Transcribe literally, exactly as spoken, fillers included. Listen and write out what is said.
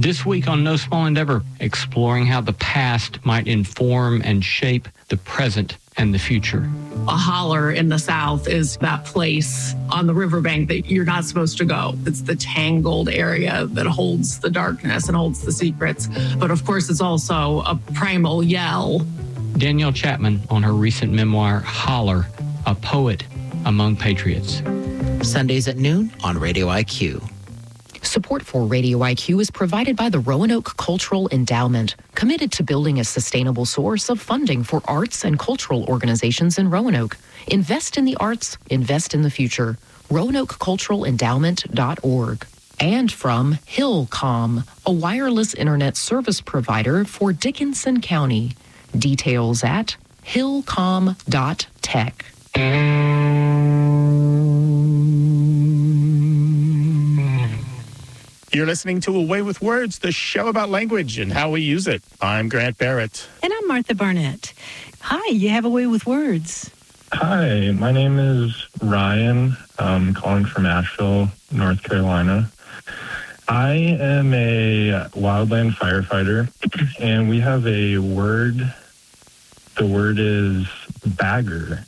This week on No Small Endeavor, exploring how the past might inform and shape the present and the future. A holler in the South is that place on the riverbank that you're not supposed to go. It's the tangled area that holds the darkness and holds the secrets. But of course, it's also a primal yell. Danielle Chapman on her recent memoir, Holler, A Poet Among Patriots. Sundays at noon on Radio I Q. Support for Radio I Q is provided by the Roanoke Cultural Endowment, committed to building a sustainable source of funding for arts and cultural organizations in Roanoke. Invest in the arts, invest in the future. roanoke cultural endowment dot org. And from Hillcom, a wireless internet service provider for Dickinson County. Details at hillcom dot tech. You're listening to A Way with Words, the show about language and how we use it. I'm Grant Barrett. And I'm Martha Barnett. Hi, you have A Way with Words. Hi, my name is Ryan. I'm calling from Asheville, North Carolina. I am a wildland firefighter, and we have a word. The word is bagger.